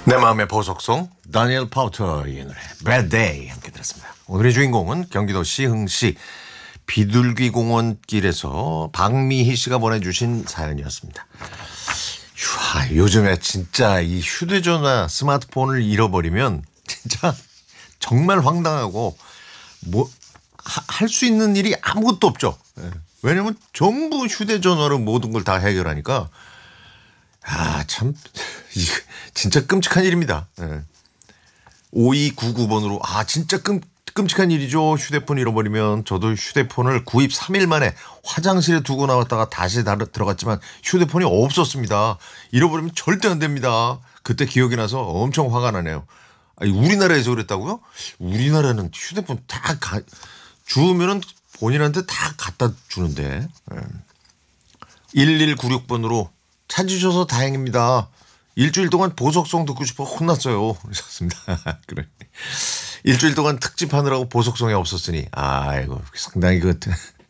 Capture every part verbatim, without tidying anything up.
내 마음의 보석송 다니엘 파우터의 노래 Bad Day 함께 들었습니다. 오늘의 주인공은 경기도 시흥시 비둘기공원길에서 박미희 씨가 보내주신 사연이었습니다. 휴, 요즘에 진짜 이 휴대전화 스마트폰을 잃어버리면 진짜 정말 황당하고 뭐 할 수 있는 일이 아무것도 없죠. 왜냐면 전부 휴대전화로 모든 걸 다 해결하니까 아, 참, 이거 진짜 끔찍한 일입니다. 네. 오이구구 번으로, 아, 진짜 끔, 끔찍한 일이죠. 휴대폰 잃어버리면. 저도 휴대폰을 구입 삼 일 만에 화장실에 두고 나왔다가 다시 들어갔지만 휴대폰이 없었습니다. 잃어버리면 절대 안 됩니다. 그때 기억이 나서 엄청 화가 나네요. 아니, 우리나라에서 그랬다고요? 우리나라는 휴대폰 다 가, 주우면은 본인한테 다 갖다 주는데. 네. 일일구육 번으로 찾으셔서 다행입니다. 일주일 동안 보석송 듣고 싶어 혼났어요. 그러셨습니다. 그래. 일주일 동안 특집하느라고 보석송이 없었으니, 아이고, 상당히 그,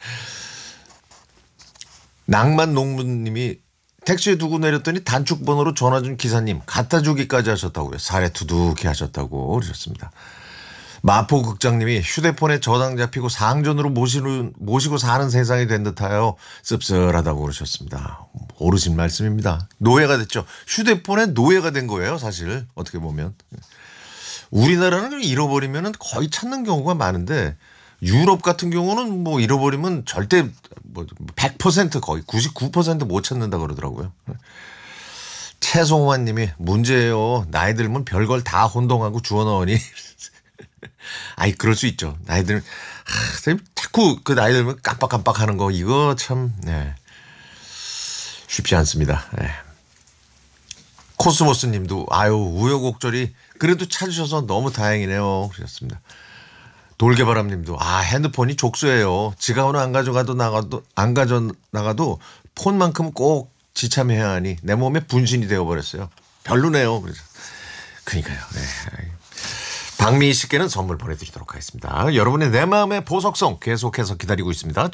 낭만 농부님이 택시에 두고 내렸더니 단축번호로 전화 준 기사님, 갖다 주기까지 하셨다고요. 살에 두둑히 하셨다고 그러셨습니다. 마포극장님이 휴대폰에 저당 잡히고 상전으로 모시는, 모시고 사는 세상이 된 듯하여 씁쓸하다고 그러셨습니다. 어르신 말씀입니다. 노예가 됐죠. 휴대폰에 노예가 된 거예요. 사실 어떻게 보면. 우리나라는 잃어버리면 거의 찾는 경우가 많은데 유럽 같은 경우는 뭐 잃어버리면 절대 뭐 백 퍼센트 거의 구십구 퍼센트 못 찾는다 그러더라고요. 최송환 님이 문제예요. 나이 들면 별걸 다 혼동하고 주워 넣으니. 아이, 그럴 수 있죠. 나이 들면, 하, 자꾸 그 나이 들면 깜빡깜빡 하는 거, 이거 참, 네. 쉽지 않습니다. 네. 코스모스 님도, 아유, 우여곡절이 그래도 찾으셔서 너무 다행이네요. 그러셨습니다. 돌개바람 님도, 아, 핸드폰이 족수예요. 지갑은 안 가져가도 나가도, 안 가져나가도 폰만큼은 꼭 지참해야 하니 내 몸에 분신이 되어버렸어요. 별로네요. 그래서. 그러니까요. 네. 박미희 씨께는 선물 보내드리도록 하겠습니다. 여러분의 내 마음의 보석송 계속해서 기다리고 있습니다.